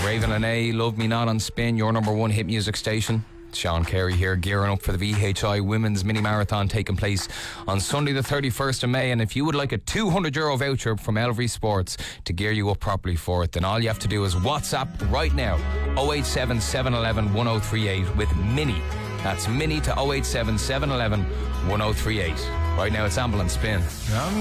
Raven and A, Love Me Not on Spin, your number one hit music station. Sean Carey here, gearing up for the VHI Women's Mini Marathon taking place on Sunday the 31st of May. And if you would like a €200 voucher from Elvery Sports to gear you up properly for it, then all you have to do is WhatsApp right now 087 711 1038 with Mini. That's Mini to 087 711 1038. Right now it's Ambulance Spin.